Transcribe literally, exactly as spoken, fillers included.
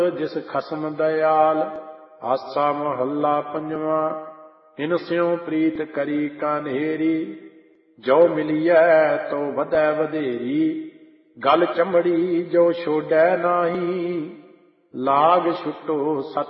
ਜਿਸ ਖਸਮ ਦਇਆਲ। ਆਸਾ ਮਹੱਲਾ ਪੰਜਵਾਂ। ਇਨ ਸਿਉ ਪ੍ਰੀਤ ਕਰੀ ਕਾਨ੍ਹੇਰੀ। ਜੋ ਮਿਲੀਐ ਤੋ ਵਧੈ ਵਧੇਰੀ। ਗਲ ਚਮੜੀ ਜੋ ਛੋਡੈ ਨਾਹੀ। ਲਾਗ ਛੁਟੋ ਸਤ